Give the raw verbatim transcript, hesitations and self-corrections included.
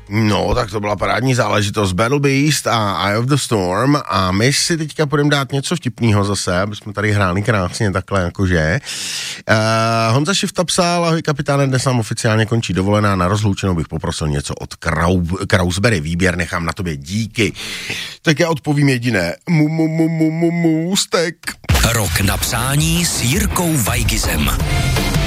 No, tak to byla parádní záležitost. Battle Beast a Eye of the Storm a my si teďka půjdeme dát něco vtipného zase, aby jsme tady hráli krásně takhle jakože. Uh, Honza Šifta psal, ahoj kapitáne, dnes nám oficiálně končí dovolená, na rozloučenou bych poprosil něco od Krau- Krausberry, výběr nechám na tobě, díky. Tak já odpovím jediné, mu, mu, mu, mu, mu, můstek. Rok na přání s Jirkou Weigizem.